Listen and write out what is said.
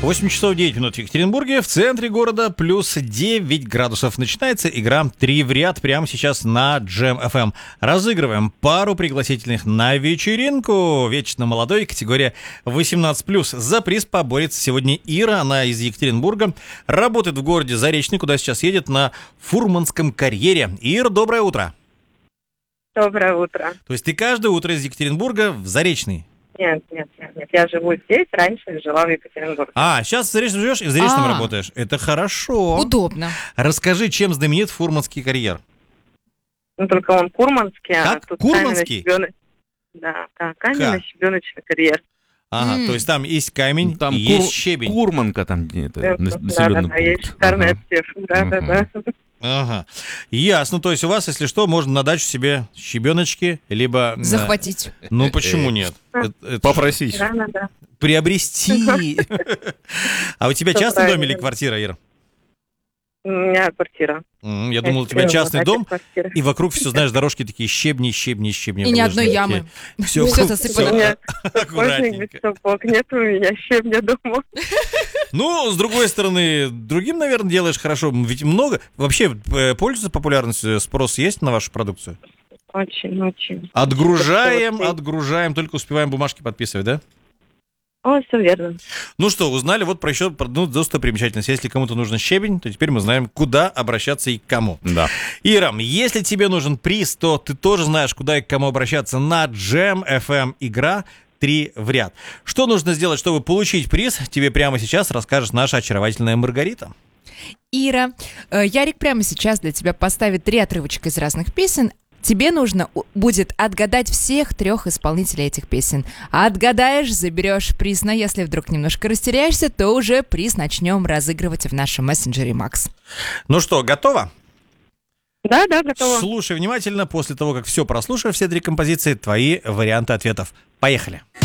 8 часов 9 минут в Екатеринбурге, в центре города плюс 9 градусов. Начинается игра «Три в ряд» прямо сейчас на Джем FM. Разыгрываем пару пригласительных на вечеринку. Вечно молодой, категория 18+. За приз поборется сегодня Ира, она из Екатеринбурга. Работает в городе Заречный, куда сейчас едет на фурманском карьере. Ира, доброе утро. Доброе утро. То есть ты каждое утро из Екатеринбурга в Заречный? Нет. Я живу здесь, раньше жила в Екатеринбурге. Сейчас в Заречном живешь и в Заречном работаешь. Это хорошо. Удобно. Расскажи, чем знаменит фурманский карьер? Ну, только он курманский, Как? а тут Курманский? каменно-щебеночный карьер. Ага, то есть там есть камень, Там и есть щебень. Курманка там где-то, населенный пункт. Есть шикарная аптека. Да. Ага, ясно. То есть у вас, если что, можно на дачу себе щебеночки, либо... Захватить. Ну, почему нет? Это Попросить. Да. приобрести. А у тебя Всё частный дом правильно. или квартира, Ира? У меня квартира. Я думал, у тебя частный дом, и вокруг все, знаешь, дорожки такие щебни. И ни одной ямы. Все Всё засыпано. Нет, аккуратненько. без сапог. Нет у меня щебня дома. Ну, с другой стороны, другим, наверное, делаешь хорошо. Ведь много... Вообще, пользуется популярностью, спрос есть на вашу продукцию? Очень. Отгружаем, только успеваем бумажки подписывать, да? О, все верно. Ну что, узнали вот про еще одну достопримечательность. Если кому-то нужен щебень, то теперь мы знаем, куда обращаться и к кому. Да. Ира, если тебе нужен приз, то ты тоже знаешь, куда и к кому обращаться на Джем FM игра «Три в ряд». Что нужно сделать, чтобы получить приз, тебе прямо сейчас расскажет наша очаровательная Маргарита. Ира, Ярик прямо сейчас для тебя поставит 3 отрывочка из разных песен. Тебе нужно будет отгадать всех 3 исполнителей этих песен. Отгадаешь, заберешь приз, но если вдруг немножко растеряешься, то уже приз начнем разыгрывать в нашем мессенджере Макс. Ну что, готова? Да, готова. Слушай внимательно. После того, как все прослушаешь, все 3 композиции, твои варианты ответов. Поехали.